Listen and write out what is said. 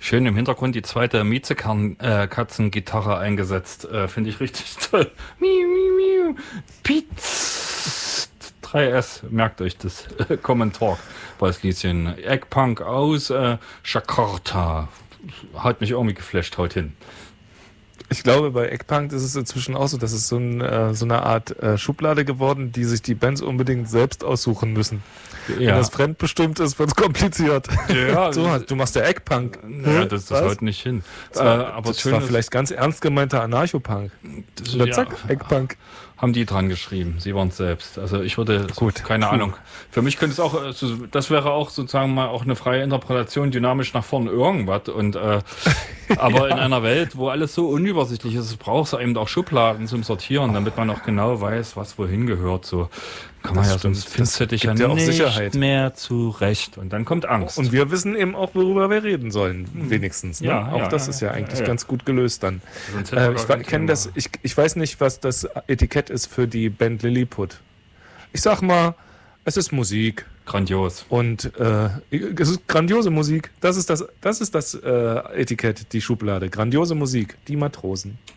Schön im Hintergrund die zweite Miezekatzengitarre eingesetzt. Finde ich richtig toll. Miu, miu, miu. Pietz. 3S, merkt euch das Kommentar bei das Lieschen. Eggpunk aus Jakarta. Hat mich irgendwie geflasht heute hin. Ich glaube, bei Eggpunk ist es inzwischen auch so, dass es so eine Art Schublade geworden, die sich die Bands unbedingt selbst aussuchen müssen. Ja. Wenn das fremdbestimmt ist, wird es kompliziert. Ja, so, du machst ja Eggpunk. Ja, das haut nicht hin. Aber das war vielleicht ganz ernst gemeinter Anarchopunk. Oder zack, Eggpunk. Haben die dran geschrieben. Sie waren es selbst. Also ich würde, keine Ahnung. Für mich könnte es auch, das wäre auch sozusagen mal auch eine freie Interpretation, dynamisch nach vorne irgendwas. Und aber in einer Welt, wo alles so unübersichtlich ist, braucht es eben auch Schubladen zum Sortieren, damit man auch genau weiß, was wohin gehört. So kann man ja, sonst findest du dich ja auch nicht Sicherheit mehr zurecht. Und dann kommt Angst. Und wir wissen eben auch, worüber wir reden sollen, wenigstens. Ne? Ja, auch das ist ja eigentlich ganz gut gelöst dann. Ich weiß nicht, was das Etikett ist für die Band Lilliput. Ich sag mal, es ist Musik. Grandios. Und es ist grandiose Musik. Das ist das Etikett, die Schublade. Grandiose Musik, die Matrosen.